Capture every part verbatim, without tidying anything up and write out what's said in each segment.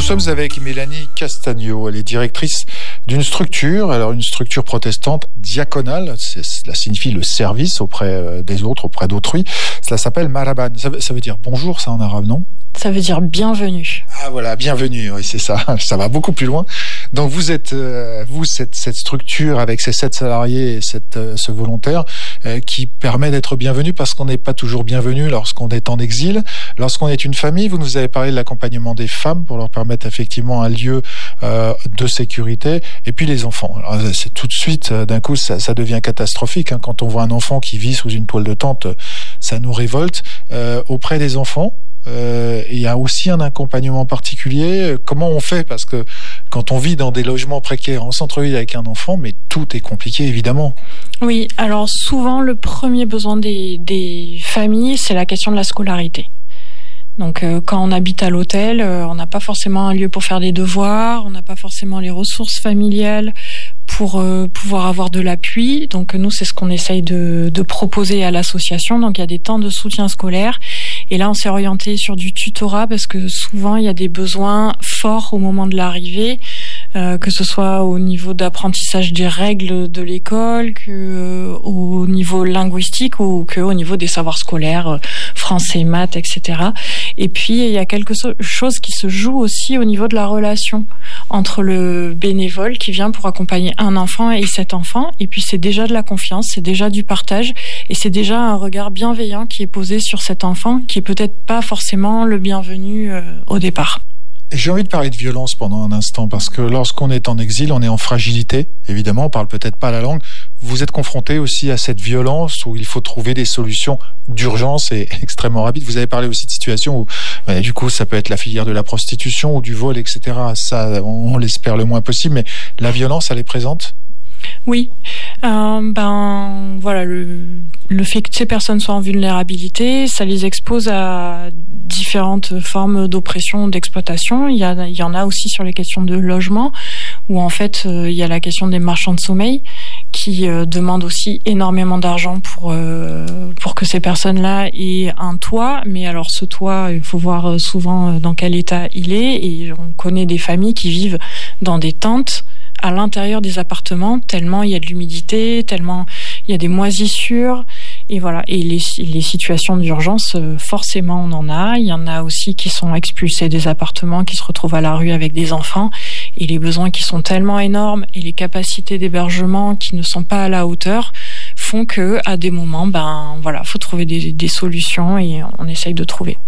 sommes avec Mélanie Castagno. Elle est directrice d'une structure, alors une structure protestante diaconale. C'est, cela signifie le service auprès des autres, auprès d'autrui. Cela s'appelle Marhaban. Ça, ça veut dire bonjour, ça en arabe, non ? Ça veut dire bienvenue. Ah voilà, bienvenue, oui, c'est ça. Ça va beaucoup plus loin. Donc vous êtes, euh, vous, cette, cette structure avec ces sept salariés et cette, euh, ce volontaire euh, qui permet d'être bienvenu parce qu'on n'est pas toujours bienvenu lorsqu'on est en exil. Lorsqu'on est une famille, vous nous avez parlé de l'accompagnement des femmes pour leur permettre effectivement un lieu euh, de sécurité. Et puis les enfants. Alors, c'est tout de suite, euh, d'un coup, ça, ça devient catastrophique. Hein. Quand on voit un enfant qui vit sous une toile de tente, ça nous révolte. Euh, auprès des enfants, Euh, il y a aussi un accompagnement particulier. Comment on fait ? Parce que quand on vit dans des logements précaires en centre-ville avec un enfant, mais tout est compliqué, évidemment. Oui, alors souvent, le premier besoin des, des familles, c'est la question de la scolarité. Donc, euh, quand on habite à l'hôtel, euh, on n'a pas forcément un lieu pour faire des devoirs, on n'a pas forcément les ressources familiales pour euh, pouvoir avoir de l'appui. Donc, nous, c'est ce qu'on essaye de, de proposer à l'association. Donc, il y a des temps de soutien scolaire. Et là, on s'est orienté sur du tutorat parce que souvent, il y a des besoins forts au moment de l'arrivée, euh, que ce soit au niveau d'apprentissage des règles de l'école, que euh, au niveau linguistique ou que au niveau des savoirs scolaires, euh, français, maths, et cetera. Et puis, il y a quelque chose qui se joue aussi au niveau de la relation entre le bénévole qui vient pour accompagner un enfant et cet enfant. Et puis, c'est déjà de la confiance, c'est déjà du partage et c'est déjà un regard bienveillant qui est posé sur cet enfant qui est peut-être pas forcément le bienvenu euh, au départ. J'ai envie de parler de violence pendant un instant parce que lorsqu'on est en exil, on est en fragilité. Évidemment, on parle peut-être pas la langue. Vous êtes confronté aussi à cette violence où il faut trouver des solutions d'urgence et extrêmement rapides. Vous avez parlé aussi de situations où, bah, du coup, ça peut être la filière de la prostitution ou du vol, et cetera. Ça, on, on l'espère le moins possible, mais la violence, elle est présente ? Oui, euh, ben voilà, le, le fait que ces personnes soient en vulnérabilité, ça les expose à différentes formes d'oppression, d'exploitation. Il y, a, il y en a aussi sur les questions de logement, où en fait euh, il y a la question des marchands de sommeil qui euh, demandent aussi énormément d'argent pour euh, pour que ces personnes-là aient un toit. Mais alors ce toit, il faut voir souvent dans quel état il est. Et on connaît des familles qui vivent dans des tentes à l'intérieur des appartements, tellement il y a de l'humidité, tellement il y a des moisissures, et voilà. Et les, les situations d'urgence, forcément, on en a. Il y en a aussi qui sont expulsés des appartements, qui se retrouvent à la rue avec des enfants, et les besoins qui sont tellement énormes, et les capacités d'hébergement qui ne sont pas à la hauteur, font que, à des moments, ben voilà, faut trouver des, des solutions, et on essaye de trouver.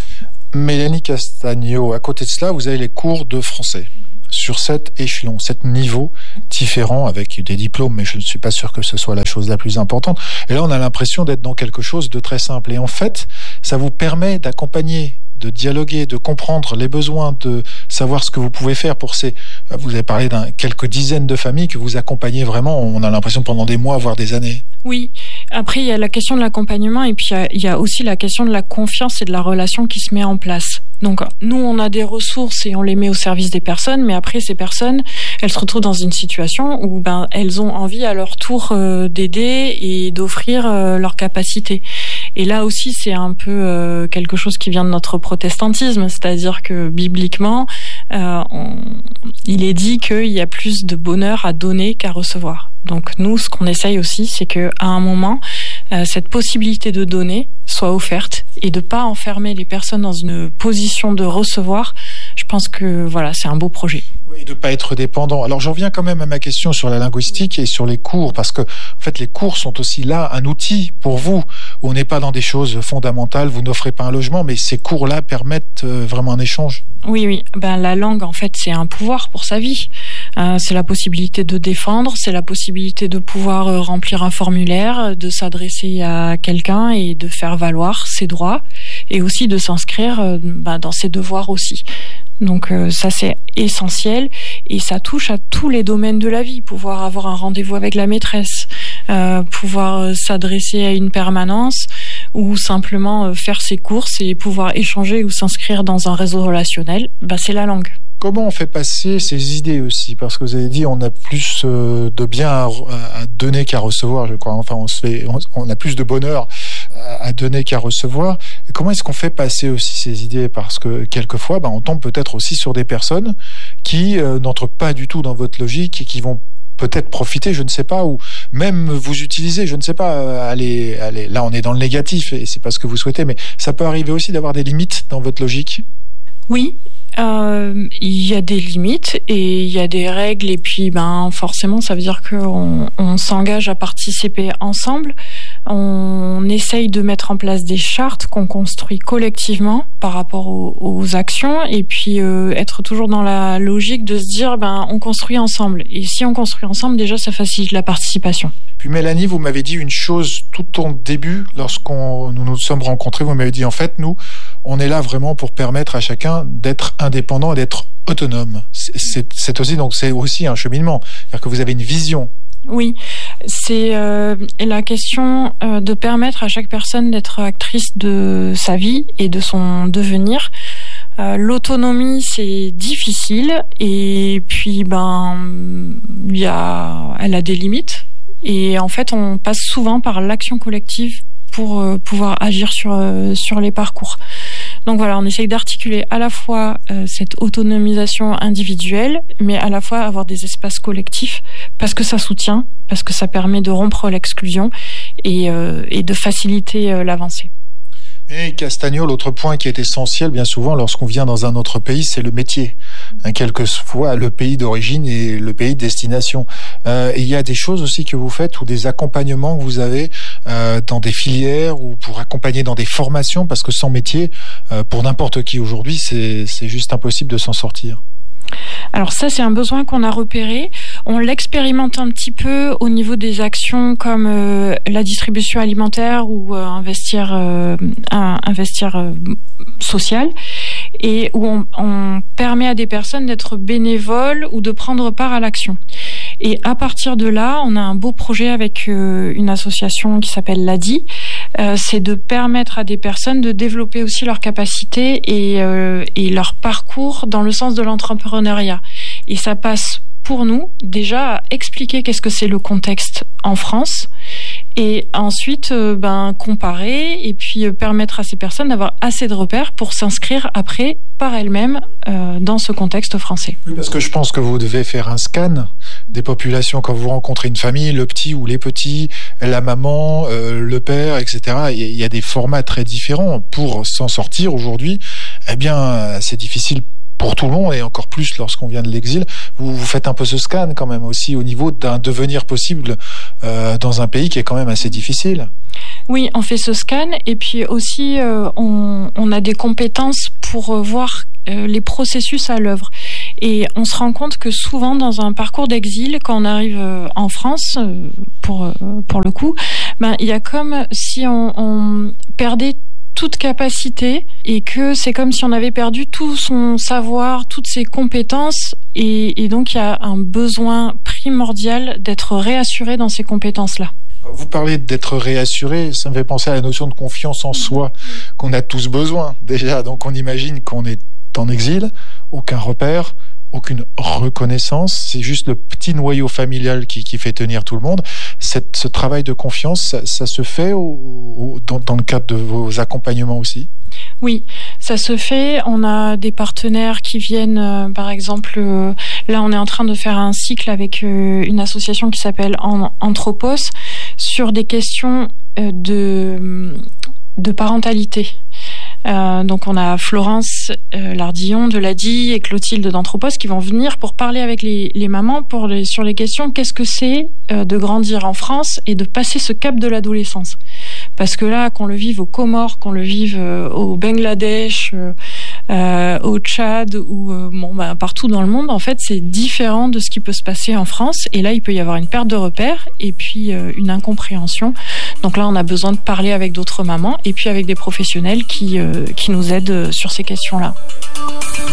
Mélanie Castagno, à côté de cela, vous avez les cours de français. Sur sept échelons, sept niveaux différents avec des diplômes, mais je ne suis pas sûr que ce soit la chose la plus importante. Et là, on a l'impression d'être dans quelque chose de très simple. Et en fait, ça vous permet d'accompagner, de dialoguer, de comprendre les besoins, de savoir ce que vous pouvez faire pour ces... Vous avez parlé d'un quelques dizaines de familles que vous accompagnez vraiment, on a l'impression pendant des mois, voire des années. Oui, après il y a la question de l'accompagnement et puis il y a, il y a aussi la question de la confiance et de la relation qui se met en place. Donc nous on a des ressources et on les met au service des personnes, mais après ces personnes, elles se retrouvent dans une situation où ben elles ont envie à leur tour euh, d'aider et d'offrir euh, leurs capacités. Et là aussi c'est un peu euh, quelque chose qui vient de notre protestantisme, c'est-à-dire que bibliquement euh, on, il est dit qu'il y a plus de bonheur à donner qu'à recevoir. Donc nous, ce qu'on essaye aussi, c'est qu'à un moment, euh, cette possibilité de donner soit offerte et de pas enfermer les personnes dans une position de recevoir. Je pense que voilà, c'est un beau projet. Oui, de ne pas être dépendant. Alors j'en reviens quand même à ma question sur la linguistique et sur les cours, parce que en fait les cours sont aussi là un outil pour vous, où on n'est pas dans des choses fondamentales, vous n'offrez pas un logement, mais ces cours-là permettent euh, vraiment un échange. Oui, oui. Ben, la langue, en fait, c'est un pouvoir pour sa vie. Euh, c'est la possibilité de défendre, c'est la possibilité de pouvoir euh, remplir un formulaire, de s'adresser à quelqu'un et de faire valoir ses droits, et aussi de s'inscrire euh, ben, dans ses devoirs aussi. Donc euh, ça c'est essentiel et ça touche à tous les domaines de la vie. Pouvoir avoir un rendez-vous avec la maîtresse, euh, pouvoir s'adresser à une permanence ou simplement faire ses courses et pouvoir échanger ou s'inscrire dans un réseau relationnel, bah, c'est la langue. Comment on fait passer ces idées aussi? Parce que vous avez dit, on a plus de bien à, à donner qu'à recevoir, je crois. Enfin, on se fait, on a plus de bonheur à donner qu'à recevoir. Et comment est-ce qu'on fait passer aussi ces idées? Parce que quelquefois, ben, on tombe peut-être aussi sur des personnes qui euh, n'entrent pas du tout dans votre logique et qui vont peut-être profiter, je ne sais pas, ou même vous utiliser, je ne sais pas. Allez, allez, là, on est dans le négatif et c'est pas ce que vous souhaitez, mais ça peut arriver aussi d'avoir des limites dans votre logique. Oui. Euh, il y a des limites et il y a des règles et puis ben forcément ça veut dire qu'on on s'engage à participer ensemble. On essaye de mettre en place des chartes qu'on construit collectivement par rapport aux, aux actions et puis euh, être toujours dans la logique de se dire ben on construit ensemble et si on construit ensemble déjà ça facilite la participation. Puis Mélanie, vous m'avez dit une chose tout au début, lorsqu'on nous nous sommes rencontrés, vous m'avez dit en fait, nous, on est là vraiment pour permettre à chacun d'être indépendant et d'être autonome. C'est, c'est aussi donc c'est aussi un cheminement, c'est-à-dire que vous avez une vision. Oui, c'est euh, la question euh, de permettre à chaque personne d'être actrice de sa vie et de son devenir. Euh, l'autonomie, c'est difficile et puis ben il y a, elle a des limites. Et en fait, on passe souvent par l'action collective pour euh, pouvoir agir sur euh, sur les parcours. Donc voilà, on essaye d'articuler à la fois euh, cette autonomisation individuelle, mais à la fois avoir des espaces collectifs parce que ça soutient, parce que ça permet de rompre l'exclusion et, euh, et de faciliter euh, l'avancée. Et Castagno, l'autre point qui est essentiel, bien souvent, lorsqu'on vient dans un autre pays, c'est le métier. Hein, quel que soit le pays d'origine et le pays de destination. Euh, et il y a des choses aussi que vous faites ou des accompagnements que vous avez euh, dans des filières ou pour accompagner dans des formations, parce que sans métier, euh, pour n'importe qui aujourd'hui, c'est, c'est juste impossible de s'en sortir. Alors ça, c'est un besoin qu'on a repéré. On l'expérimente un petit peu au niveau des actions comme euh, la distribution alimentaire ou euh, un vestiaire, euh, un, un vestiaire euh, social, et où on, on permet à des personnes d'être bénévoles ou de prendre part à l'action. Et à partir de là, on a un beau projet avec euh, une association qui s'appelle l'A D I. Euh, c'est de permettre à des personnes de développer aussi leurs capacités et, euh, et leur parcours dans le sens de l'entrepreneuriat. Et ça passe pour nous déjà à expliquer qu'est-ce que c'est le contexte en France et ensuite euh, ben, comparer et puis euh, permettre à ces personnes d'avoir assez de repères pour s'inscrire après par elles-mêmes euh, dans ce contexte français. Oui, parce que je pense que vous devez faire un scan des populations quand vous rencontrez une famille, le petit ou les petits, la maman, euh, le père, et cetera. Il y a des formats très différents. Pour s'en sortir aujourd'hui, eh bien, c'est difficile pour tout le monde et encore plus lorsqu'on vient de l'exil. Vous, vous faites un peu ce scan quand même aussi au niveau d'un devenir possible euh, dans un pays qui est quand même assez difficile. Oui, on fait ce scan et puis aussi euh, on, on a des compétences pour euh, voir euh, les processus à l'œuvre. Et on se rend compte que souvent dans un parcours d'exil, quand on arrive euh, en France, euh, pour euh, pour le coup, ben il y a comme si on, on perdait toute capacité et que c'est comme si on avait perdu tout son savoir, toutes ses compétences et, et donc il y a un besoin primordial d'être réassuré dans ces compétences-là. Vous parlez d'être réassuré, ça me fait penser à la notion de confiance en soi qu'on a tous besoin déjà. Donc on imagine qu'on est en exil, aucun repère, aucune reconnaissance, c'est juste le petit noyau familial qui, qui fait tenir tout le monde. Cette, ce travail de confiance, ça, ça se fait au, au, dans, dans le cadre de vos accompagnements aussi? Oui, ça se fait. On a des partenaires qui viennent, euh, par exemple, euh, là on est en train de faire un cycle avec euh, une association qui s'appelle Anthropos sur des questions euh, de, de parentalité. Euh, donc on a Florence euh, Lardillon de l'A D I et Clotilde d'Anthropos qui vont venir pour parler avec les, les mamans pour les, sur les questions qu'est-ce que c'est euh, de grandir en France et de passer ce cap de l'adolescence. Parce que là, qu'on le vive aux Comores, qu'on le vive euh, au Bangladesh, euh, euh, au Tchad ou euh, bon, bah, partout dans le monde, en fait, c'est différent de ce qui peut se passer en France. Et là, il peut y avoir une perte de repères et puis euh, une incompréhension. Donc là, on a besoin de parler avec d'autres mamans et puis avec des professionnels qui, euh, qui nous aident sur ces questions-là.